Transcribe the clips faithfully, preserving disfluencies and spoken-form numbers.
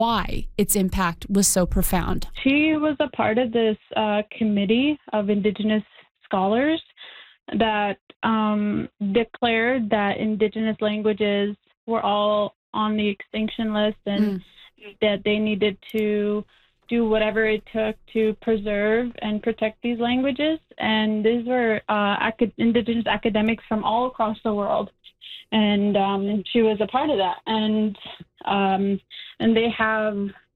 why its impact was so profound. She was a part of this uh, committee of Indigenous scholars that um, declared that Indigenous languages were all on the extinction list and mm. that they needed to do whatever it took to preserve and protect these languages. And these were uh, acad- Indigenous academics from all across the world. And um, she was a part of that. And um, and they have,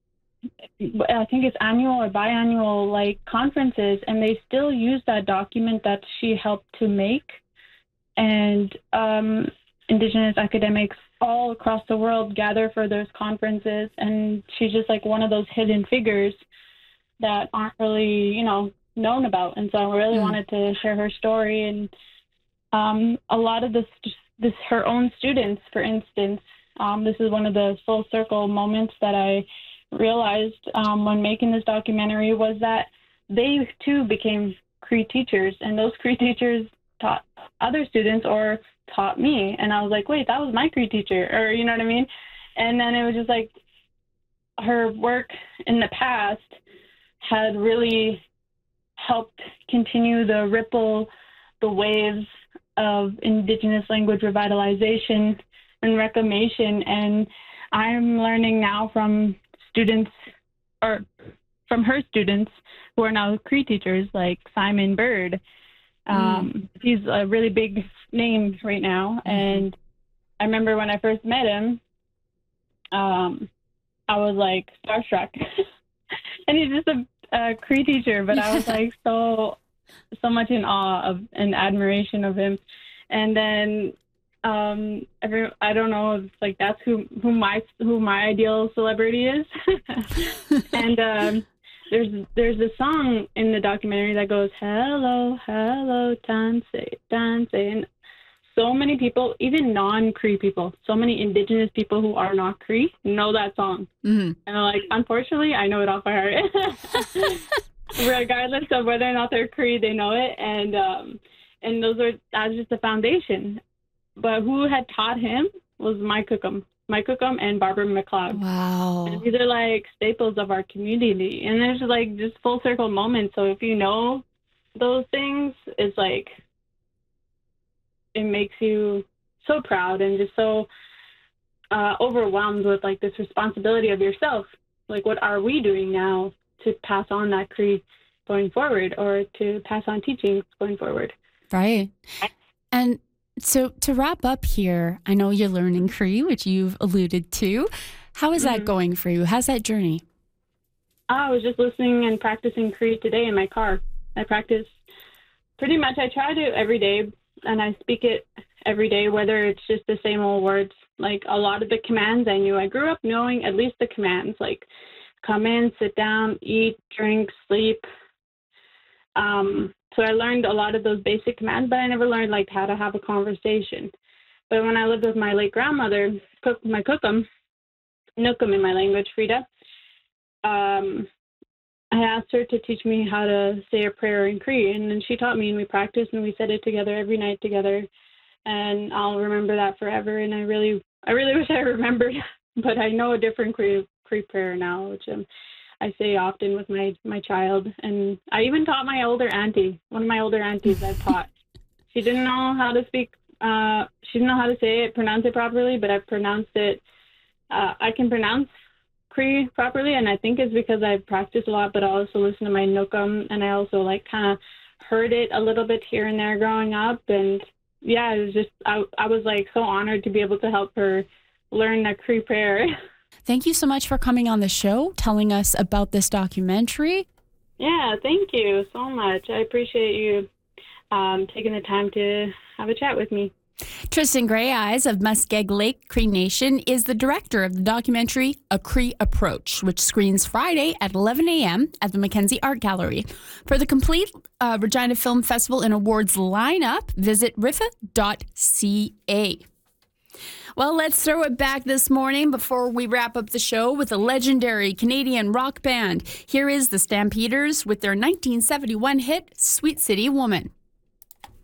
I think it's annual or biannual, like, conferences, and they still use that document that she helped to make. And um, Indigenous academics all across the world gather for those conferences, and she's just like one of those hidden figures that aren't really, you know, known about. And so I really mm. wanted to share her story. And um, a lot of this, this, her own students, for instance, um, this is one of the full circle moments that I realized um, when making this documentary, was that they too became Cree teachers, and those Cree teachers taught other students or taught me. And I was like, wait, that was my Cree teacher, or, you know what I mean? And then it was just like her work in the past had really helped continue the ripple, the waves of Indigenous language revitalization and reclamation. And I'm learning now from students, or from her students, who are now Cree teachers, like Simon Bird. Um, mm. He's a really big name right now. Mm-hmm. And I remember when I first met him, um, I was like starstruck. And he's just a, a Cree teacher, but I was like so, so much in awe of and admiration of him. And then um, every, I don't know if like that's who, who my who my ideal celebrity is. And um, There's there's a song in the documentary that goes, hello, hello, Tanse, Tanse. And so many people, even non-Cree people, so many Indigenous people who are not Cree know that song. Mm-hmm. And like, unfortunately, I know it off by heart. Regardless of whether or not they're Cree, they know it. And um, and those are, that's just the foundation. But who had taught him was Mike Cookham. Mike Cookham and Barbara McLeod. Wow. And these are like staples of our community. And there's like just full circle moments. So if you know those things, it's like, it makes you so proud and just so uh, overwhelmed with like this responsibility of yourself. Like, what are we doing now to pass on that Cree going forward, or to pass on teaching going forward? Right. And so to wrap up here, I know you're learning Cree, which you've alluded to. How is that mm-hmm. going for you? How's that journey? I was just listening and practicing Cree today in my car. I practice pretty much, I try to every day, and I speak it every day, whether it's just the same old words. Like a lot of the commands I knew. I grew up knowing at least the commands, like come in, sit down, eat, drink, sleep. Um, so I learned a lot of those basic commands, but I never learned like how to have a conversation. But when I lived with my late grandmother, cook, my Cookham, Nookum in my language, Frida, um, I asked her to teach me how to say a prayer in Cree, and then she taught me, and we practiced, and we said it together every night together, and I'll remember that forever. And I really, I really wish I remembered, but I know a different Cree, Cree prayer now, which um, I say often with my, my child. And I even taught my older auntie, one of my older aunties I've taught. She didn't know how to speak, uh, she didn't know how to say it, pronounce it properly, but I've pronounced it, uh, I can pronounce Cree properly, and I think it's because I've practiced a lot, but I also listen to my Nookum, and I also like kind of heard it a little bit here and there growing up. And yeah, it was just, I, I was like so honored to be able to help her learn the Cree prayer. Thank you so much for coming on the show, telling us about this documentary. Yeah, thank you so much. I appreciate you um, taking the time to have a chat with me. Tristan Greyeyes of Muskeg Lake Cree Nation is the director of the documentary A Cree Approach, which screens Friday at eleven a.m. at the Mackenzie Art Gallery. For the complete uh, Regina Film Festival and Awards lineup, visit R I F A dot C A. Well, let's throw it back this morning before we wrap up the show with a legendary Canadian rock band. Here is the Stampeders with their nineteen seventy-one hit, Sweet City Woman.